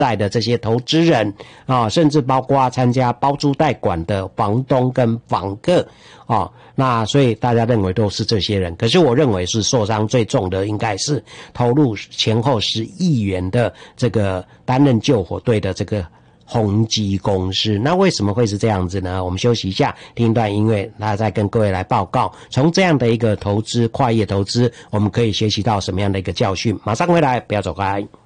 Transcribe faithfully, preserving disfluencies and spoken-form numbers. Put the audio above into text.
贷的这些投资人啊，甚至包括参加包租代管的房东跟房客啊，那所以大家认为都是这些人，可是我认为是受伤最重的应该是投入前后十亿元的这个担任救火队的这个宏基公司。那为什么会是这样子呢？我们休息一下，听一段音乐，那再跟各位来报告，从这样的一个投资跨业投资，我们可以学习到什么样的一个教训。马上回来，不要走开。